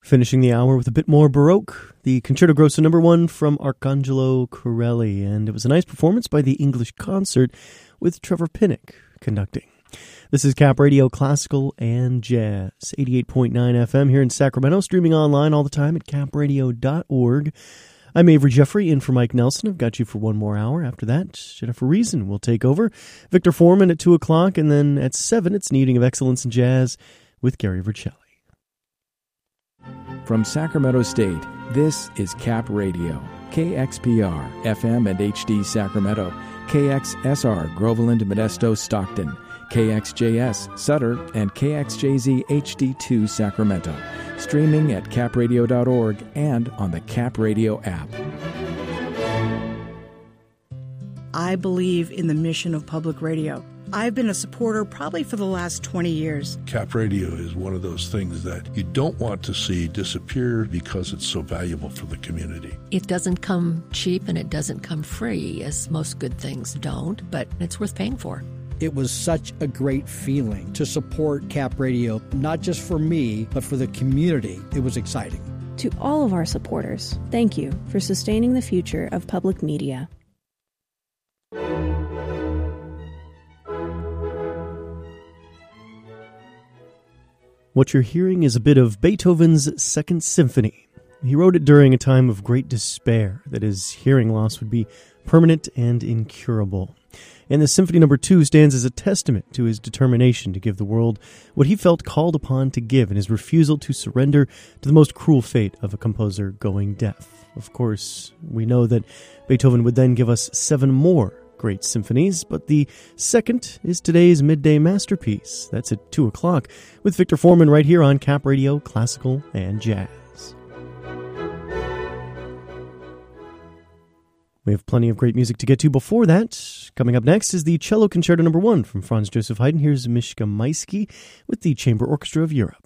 Finishing the hour with a bit more Baroque, the Concerto Grosso No. 1 from Arcangelo Corelli, and it was a nice performance by the English Concert with Trevor Pinnock conducting. This is Cap Radio Classical and Jazz, 88.9 FM here in Sacramento, streaming online all the time at capradio.org. I'm Avery Jeffrey, in for Mike Nelson. I've got you for one more hour. After that, Jennifer Reason will take over. Victor Foreman at 2 o'clock, and then at 7, it's an evening of excellence in jazz with Gary Vercelli. From Sacramento State, this is Cap Radio, KXPR, FM and HD Sacramento, KXSR, Groveland, Modesto, Stockton, KXJS, Sutter, and KXJZ HD2 Sacramento. Streaming at capradio.org and on the Cap Radio app. I believe in the mission of public radio. I've been a supporter probably for the last 20 years. Cap Radio is one of those things that you don't want to see disappear because it's so valuable for the community. It doesn't come cheap and it doesn't come free, as most good things don't, but it's worth paying for. It was such a great feeling to support Cap Radio, not just for me, but for the community. It was exciting. To all of our supporters, thank you for sustaining the future of public media. What you're hearing is a bit of Beethoven's Second Symphony. He wrote it during a time of great despair, that his hearing loss would be permanent and incurable. And the Symphony No. 2 stands as a testament to his determination to give the world what he felt called upon to give, and his refusal to surrender to the most cruel fate of a composer going deaf. Of course, we know that Beethoven would then give us 7 more great symphonies, but the second is today's midday masterpiece. That's at 2 o'clock with Victor Foreman right here on Cap Radio Classical and Jazz. We have plenty of great music to get to before that. Coming up next is the Cello Concerto No. 1 from Franz Joseph Haydn. Here's Mischka Maisky with the Chamber Orchestra of Europe.